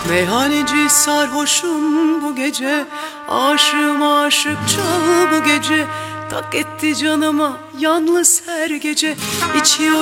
Meyhaneci sarhoşum bu gece, aşığım aşıkça bu gece. Tak etti canıma yalnız her gece. İçiyor